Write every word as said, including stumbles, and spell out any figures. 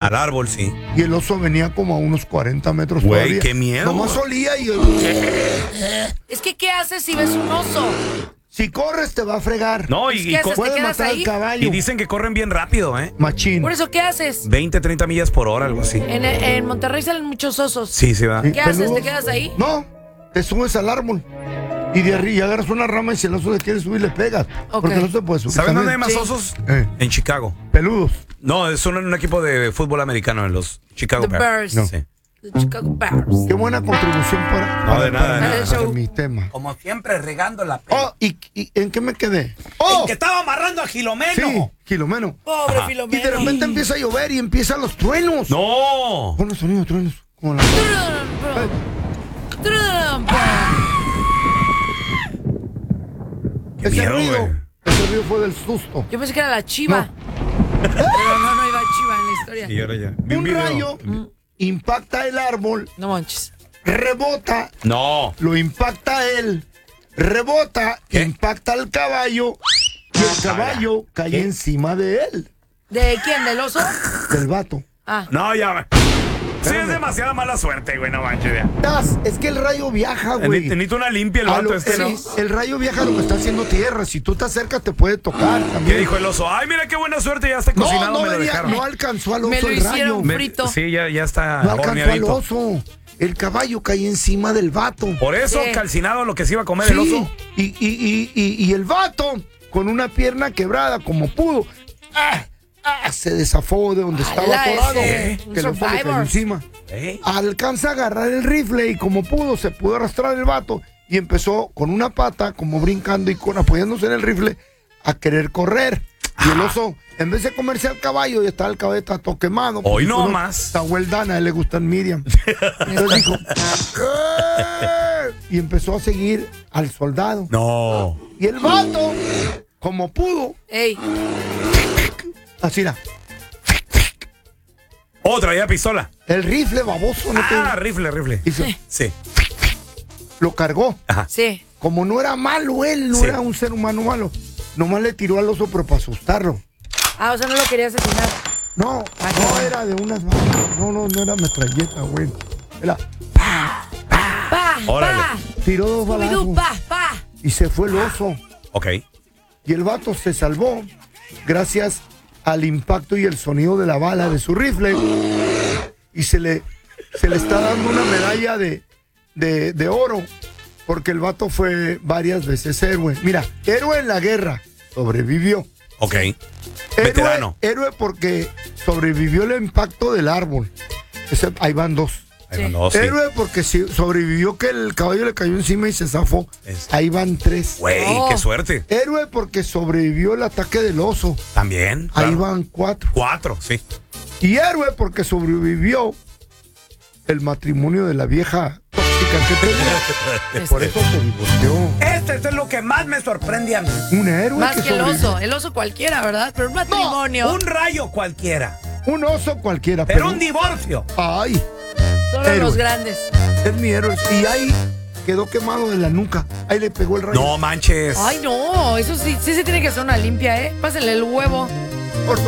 Al árbol, sí. Y el oso venía como a unos cuarenta metros. Güey, todavía. qué miedo. Nomás olía y... Es que, ¿qué haces si ves un oso? Si corres te va a fregar. No, y, ¿Qué y haces? co- ¿Te puede quedas matar ahí? al caballo. y dicen que corren bien rápido, ¿eh? Machín. Por eso, ¿qué haces? veinte, treinta millas por hora, algo así. En, en Monterrey salen muchos osos. Sí, sí, va. Sí. ¿Qué haces? Peludos. ¿Te quedas ahí? No, te subes al árbol. Y de arriba agarras una rama y si el oso le quiere subir, le pegas. Ok. Porque el oso puede subir. ¿Saben dónde hay también. más Sí. osos? Eh. En Chicago. Peludos. No, es un, un equipo de fútbol americano en los Chicago The Bears. No. Sí. The Chicago Bears. Qué buena contribución para, No, para, de nada, para de mí, nada. para Show. mi tema. Como siempre, regando la Oh, ¿y, y en qué me quedé? ¡Oh! estaba amarrando a Gilomeno. Sí, Kilomeno. Pobre Ajá. Y Filomeno. de repente empieza a llover y empiezan los truenos. No. Pon los sonidos, truenos. Como la... Trump, Trump. Qué Ese miedo, ruido, güey. ese ruido fue del susto. Yo pensé que era la chiva. Pero no, no iba chiva en la historia. Y ahora ya. Vi Un video. rayo impacta el árbol, No manches. rebota, No. lo impacta él, rebota, ¿Qué? impacta al caballo y el caballo cae ¿Qué? encima de él, ¿De quién? ¿Del oso? del vato. Ah. No, ya. Sí, es Espérame. demasiada mala suerte, güey, no manches. Ya. Das, Es que el rayo viaja, güey. Necesito una limpia el A vato lo- este, el, ¿no? el rayo viaja a lo que está haciendo tierra. Si tú te acercas, te puede tocar también. ¿Qué dijo el oso? Ay, mira qué buena suerte, ya está No, cocinado, no, me lo venía- dejaron. no alcanzó al oso Me lo el hicieron rayo. Me- frito. Sí, ya, ya está No alcanzó al horneadito. oso. El caballo cae encima del vato. Por eso, Sí. calcinado lo que se iba a comer Sí, el oso. Y, y, y, y, y el vato, con una pierna quebrada como pudo, ¡ah! ¡ah! Se desafó de donde estaba Ala, atorado. ese, Que un el oso le cayó survivor. encima. ¿Eh? Alcanza a agarrar el rifle y como pudo, se pudo arrastrar el vato y empezó con una pata, como brincando y con apoyándose en el rifle, a querer correr. Y el oso, en vez de comerse al caballo, y estaba el caballo está todo quemado. Hoy no Uno- más. Está hueldana, a él le gustan Miriam. Entonces dijo, "¡Eh!", y empezó a seguir al soldado. No. Y el vato, como pudo, Ey. así era, Oh, traía pistola. el rifle baboso, no Ah, te... rifle, rifle. Hizo, Sí. lo cargó. Sí. Como no era malo él, no Sí. era un ser humano malo, nomás le tiró al oso, pero para asustarlo. Ah, o sea, no lo quería asesinar. No, Ah, qué no bueno. era de unas balas, no, no, no era metralleta, güey. Era, Pa, Órale. pa. tiró dos Scooby-Doo, balazos pa, pa. y se fue el oso. Ok. Y el vato se salvó gracias al impacto y el sonido de la bala de su rifle. Y se le, se le está dando una medalla de, de, de oro porque el vato fue varias veces héroe. Mira, héroe en la guerra, sobrevivió. Ok. Héroe, Veterano. héroe porque sobrevivió el impacto del árbol. Ese- ahí van dos. Ahí Sí. mandó, sí. Héroe porque si- sobrevivió que el caballo le cayó encima y se zafó. Es- Ahí van tres. Güey, Oh. qué suerte. Héroe porque sobrevivió el ataque del oso. También. Ahí claro. van cuatro. Cuatro, sí. Y héroe porque sobrevivió el matrimonio de la vieja tóxica que tenía. Por eso se divorció. Este, este es lo que más me sorprende a mí. Un héroe Más que que el sobrevivió. oso. El oso cualquiera, ¿verdad? Pero un matrimonio. Un rayo cualquiera. Un oso cualquiera. Pero Pero, un divorcio. ay, Solo héroe. los grandes. es mi héroe. Y ahí quedó quemado de la nuca. Ahí le pegó el rayo. No manches. Ay, no. Eso sí, sí se tiene que hacer una limpia, ¿eh? Pásenle el huevo. Por